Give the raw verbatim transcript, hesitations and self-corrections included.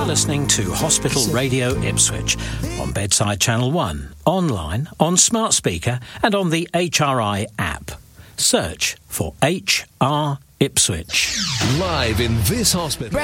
You're listening to Hospital Radio Ipswich on Bedside Channel one, online, on smart speaker and on the H R I app. Search for H R Ipswich. Live in this hospital.